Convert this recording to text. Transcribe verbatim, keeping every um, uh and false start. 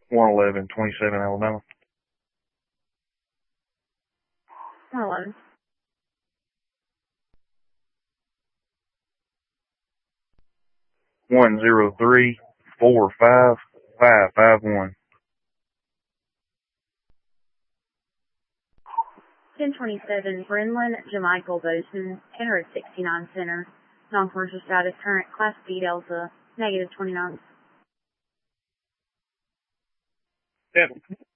one eleven twenty-seven Alabama. one eleven. one zero three four five five five one. ten twenty-seven Brenlin Jamichael Boson, Henry sixty-nine Center. Non-commercial status current, Class B Delta, negative twenty-nine. Seven.